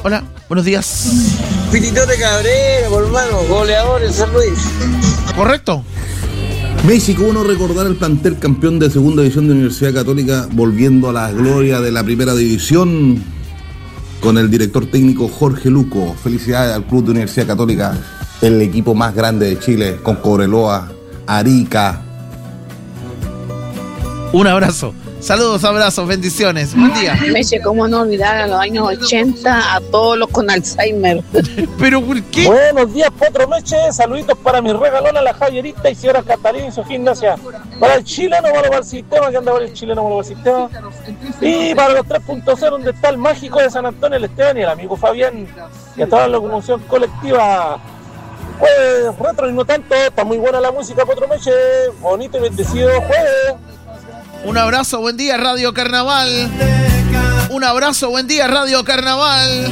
Hola, buenos días. Pititote Cabrera, por hermano, goleador en San Luis. ¿Correcto? Messi, ¿cómo no recordar el plantel campeón de segunda división de Universidad Católica volviendo a la gloria de la primera división con el director técnico Jorge Luco? Felicidades al club de Universidad Católica, el equipo más grande de Chile, con Cobreloa, Arica. Un abrazo. Saludos, abrazos, bendiciones. Buen día. Meche, ¿cómo no olvidar a los años 80 a todos los con Alzheimer? ¿Pero por qué? Buenos días, Potro Meche. Saluditos para mi regalona, la Javierita y señora Catalina y su gimnasia. Para el chileno, malo para el sistema, que anda por el chileno, malo para el sistema. Y para los 3.0, donde está el mágico de San Antonio, el Esteban y el amigo Fabián. Y a toda la locomoción colectiva. Pues retro y no tanto. Está muy buena la música, Potro Meche. Bonito y bendecido jueves. Un abrazo, buen día, Radio Carnaval. Un abrazo, buen día, Radio Carnaval.